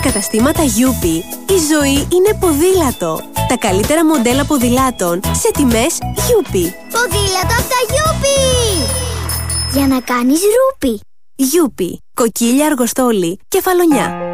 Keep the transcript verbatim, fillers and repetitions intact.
καταστήματα Γιούπι, η ζωή είναι ποδήλατο. Τα καλύτερα μοντέλα ποδηλάτων σε τιμές Γιούπι. Ποδήλατο από τα Γιούπι! Για να κάνεις ρούπι. Γιούπι, Κοκκίλια, Αργοστόλη, Κεφαλονιά.